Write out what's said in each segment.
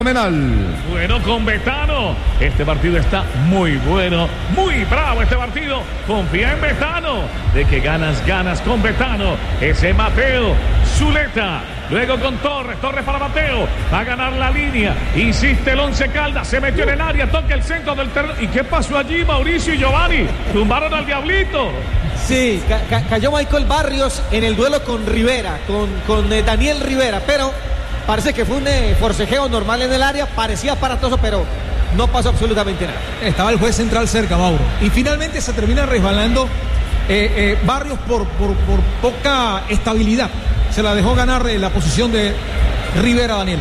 Bueno, con Betano, este partido está muy bueno, muy bravo este partido. Confía en Betano, de que ganas con Betano. Ese Mateo Zuleta, luego con Torres para Mateo, va a ganar la línea, insiste el Once Caldas, se metió en el área, toca el centro del terreno. ¿Y qué pasó allí? Mauricio y Giovanni tumbaron al Diablito. Sí, cayó Michael Barrios en el duelo con Rivera, con Daniel Rivera, pero parece que fue un forcejeo normal en el área, parecía aparatoso, pero no pasó absolutamente nada. Estaba el juez central cerca, Mauro. Y finalmente se termina resbalando Barrios por poca estabilidad. Se la dejó ganar la posición de Rivera, Daniel.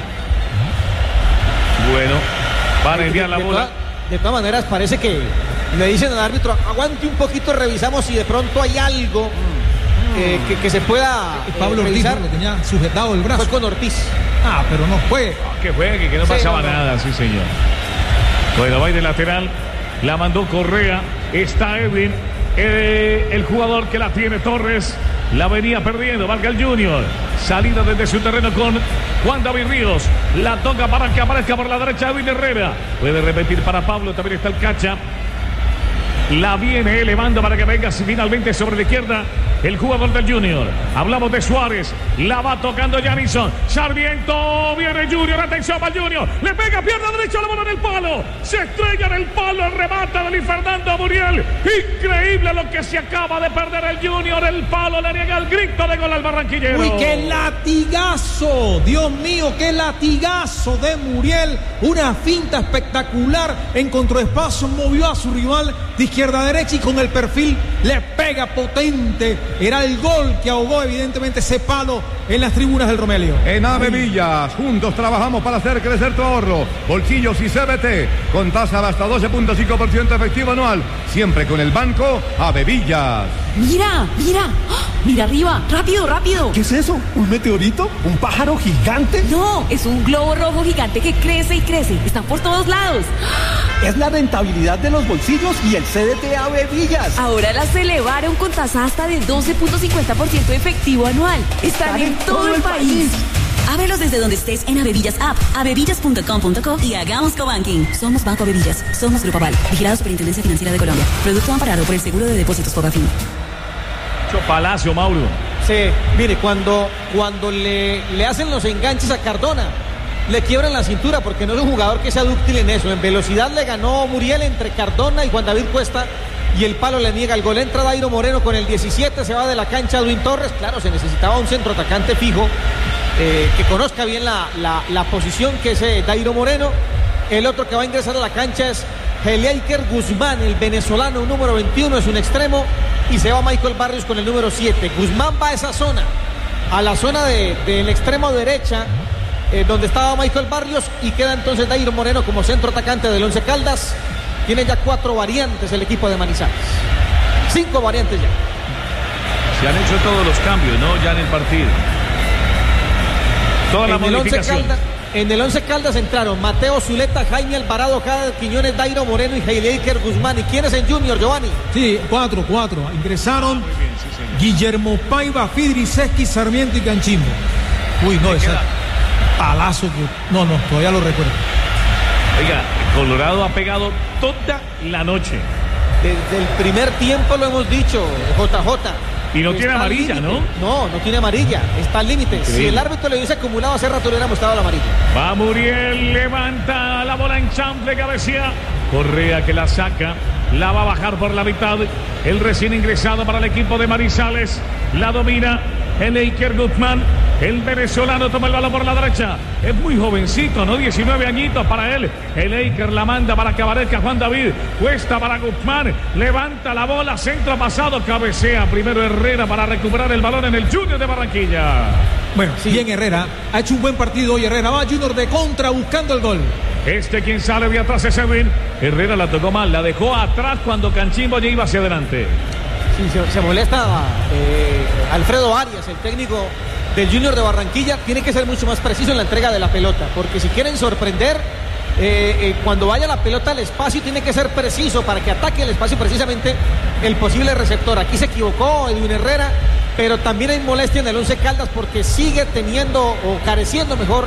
Bueno, van a enviar la bola. De todas maneras, parece que le dicen al árbitro, aguante un poquito, revisamos si de pronto hay algo que se pueda Pablo revisar. Ortiz lo tenía sujetado el brazo. Fue con Ortiz. Pero no fue. Que fue, que no pasaba nada, sí señor. Bueno, va de lateral, la mandó Correa, está Edwin, el jugador que la tiene Torres, la venía perdiendo, marca el Junior, salida desde su terreno con Juan David Ríos, la toca para que aparezca por la derecha Edwin Herrera, puede repetir para Pablo, también está el Cacha, la viene elevando para que venga finalmente sobre la izquierda el jugador del Junior. Hablamos de Suárez, la va tocando Janison, Sarmiento, viene Junior, atención para el Junior, le pega pierna derecha, la bola en el palo, se estrella en el palo, el remate de Luis Fernando Muriel. Increíble lo que se acaba de perder el Junior, el palo le niega el grito de gol al barranquillero. Uy, qué latigazo, Dios mío, qué latigazo de Muriel, una finta espectacular, encontró espacio, movió a su rival de izquierda a derecha y con el perfil le pega potente. Era el gol que ahogó evidentemente ese palo en las tribunas del Romelio. En Avevillas, juntos trabajamos para hacer crecer tu ahorro. Bolsillos y CBT, con tasa de hasta 12.5% efectivo anual. Siempre con el banco Avevillas. Mira, mira, mira arriba, rápido. ¿Qué es eso? ¿Un meteorito? ¿Un pájaro gigante? No, es un globo rojo gigante que crece y crece. Están por todos lados. Es la rentabilidad de los bolsillos y el CDT Avevillas. Ahora las elevaron con tasa hasta de 12.50% efectivo anual. Están en todo el país. Ábrelos desde donde estés en Avevillas App, avevillas.com.co y hagamos cobanking. Somos Banco Avevillas, somos Grupo Aval, vigilados por Superintendencia Financiera de Colombia. Producto amparado por el Seguro de Depósitos Fogafín. Palacio, Mauro. Sí, mire, cuando le hacen los enganches a Cardona, le quiebran la cintura porque no es un jugador que sea dúctil en eso. En velocidad le ganó Muriel entre Cardona y Juan David Cuesta y el palo le niega el gol. Entra Dairo Moreno con el 17, se va de la cancha Edwin Torres. Claro, se necesitaba un centro atacante fijo que conozca bien la posición, que es Dairo Moreno. El otro que va a ingresar a la cancha es Heleiker Guzmán, el venezolano, número 21, es un extremo, y se va Michael Barrios con el número 7. Guzmán va a esa zona, a la zona del extremo derecha, donde estaba Michael Barrios, y queda entonces Dairo Moreno como centro atacante del Once Caldas. Tiene ya 4 variantes el equipo de Manizales. 5 variantes ya. Se han hecho todos los cambios, ¿no? Ya en el partido. Toda la modificación. En el Once Caldas entraron Mateo Zuleta, Jaime Alvarado, Jade Quiñones, Dairo Moreno y Heleiker Guzmán. ¿Y quiénes en Junior, Giovanni? Sí, 4. Ingresaron Guillermo Paiva, Fidriseski, Sarmiento y Canchimbo. Uy, no, ese palazo que... No, todavía lo recuerdo. Oiga, Colorado ha pegado toda la noche. Desde el primer tiempo lo hemos dicho, JJ. Y no tiene amarilla, ¿no? No tiene amarilla, está al límite. Increíble. Si el árbitro le hubiese acumulado hace rato, le hubiera mostrado la amarilla. Va Muriel, levanta la bola en chample, cabecea. Correa que la saca, la va a bajar por la mitad. El recién ingresado para el equipo de Manizales, la domina Heleiker Guzmán. El venezolano toma el balón por la derecha. Es muy jovencito, ¿no? 19 añitos para él. Heleiker la manda para que aparezca Juan David. Cuesta para Guzmán. Levanta la bola. Centro pasado. Cabecea primero Herrera para recuperar el balón en el Junior de Barranquilla. Bueno, sí. Bien Herrera. Ha hecho un buen partido hoy Herrera. Va Junior de contra buscando el gol. Quien sale de atrás es Edwin. Herrera la tocó mal. La dejó atrás cuando Canchimbo ya iba hacia adelante. Sí, se molesta Alfredo Arias, el técnico del Junior de Barranquilla. Tiene que ser mucho más preciso en la entrega de la pelota, porque si quieren sorprender, cuando vaya la pelota al espacio, tiene que ser preciso para que ataque el espacio precisamente el posible receptor. Aquí se equivocó Edwin Herrera, pero también hay molestia en el Once Caldas porque sigue teniendo o careciendo mejor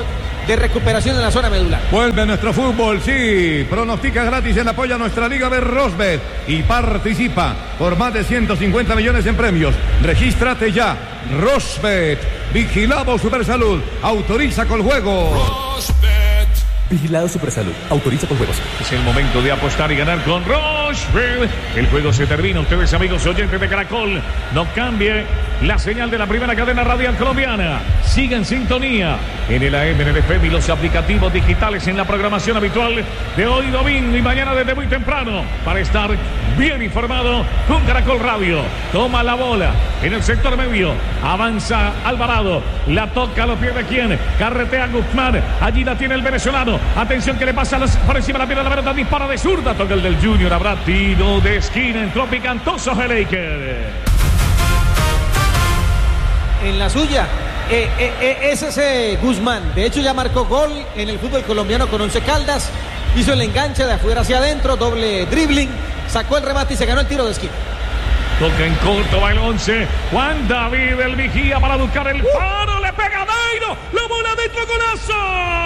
de recuperación en la zona medular. Vuelve nuestro fútbol, sí. Pronostica gratis en apoyo a nuestra Liga de Rosbet y participa por más de 150 millones en premios. Regístrate ya. Rosbet. Vigilado Supersalud. Autoriza con juego. Vigilado Supersalud. Autoriza con juegos. Es el momento de apostar y ganar con Rochefort. El juego se termina. Ustedes, amigos oyentes de Caracol, no cambie la señal de la primera cadena radial colombiana. Siga en sintonía en el AM, en el FM y los aplicativos digitales en la programación habitual de hoy domingo y mañana desde muy temprano para estar bien informado con Caracol Radio. Toma la bola en el sector medio. Avanza Alvarado. La toca a los pies de quién. Carretea Guzmán. Allí la tiene el venezolano. Atención que le pasa por encima de la pierna de la pelota. Dispara de zurda. Toca el del Junior. Habrá tiro de esquina. Entró picantoso Heleiker. En la suya. Es ese Guzmán. De hecho ya marcó gol en el fútbol colombiano con Once Caldas. Hizo el enganche de afuera hacia adentro. Doble dribbling. Sacó el remate y se ganó el tiro de esquina. Toca en corto, va el 11. Juan David, el vigía para buscar el faro. Le pega a Dairo. La bola dentro, golazo.